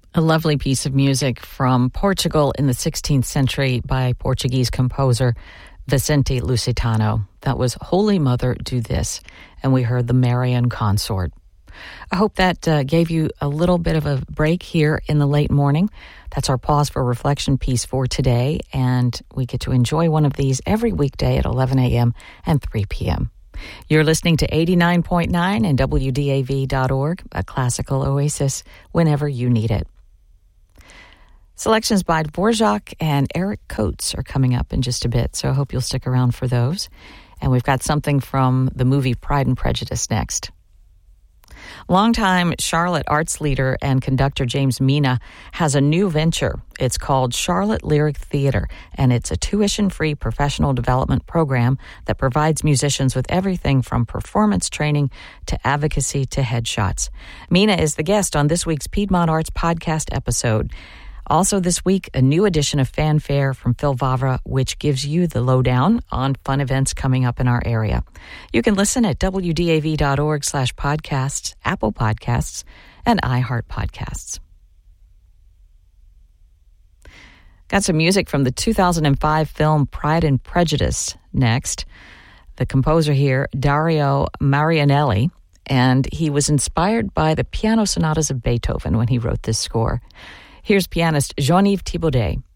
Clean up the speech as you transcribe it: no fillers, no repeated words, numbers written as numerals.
A lovely piece of music from Portugal in the 16th century by Portuguese composer Vicente Lusitano. That was Holy Mother, Do This, and we heard the Marian Consort. I hope that gave you a little bit of a break here in the late morning. That's our pause for reflection piece for today, and we get to enjoy one of these every weekday at 11 a.m. and 3 p.m. You're listening to 89.9 and WDAV.org, a classical oasis whenever you need it. Selections by Dvorak and Eric Coates are coming up in just a bit, so I hope you'll stick around for those. And we've got something from the movie Pride and Prejudice next. Longtime Charlotte arts leader and conductor James Mina has a new venture. It's called Charlotte Lyric Theater, and it's a tuition-free professional development program that provides musicians with everything from performance training to advocacy to headshots. Mina is the guest on this week's Piedmont Arts Podcast episode. Also this week, a new edition of Fanfare from Phil Vavra, which gives you the lowdown on fun events coming up in our area. You can listen at wdav.org/podcasts, Apple Podcasts, and iHeart Podcasts. Got some music from the 2005 film Pride and Prejudice next. The composer here, Dario Marianelli, and he was inspired by the piano sonatas of Beethoven when he wrote this score. Here's pianist Jean-Yves Thibaudet.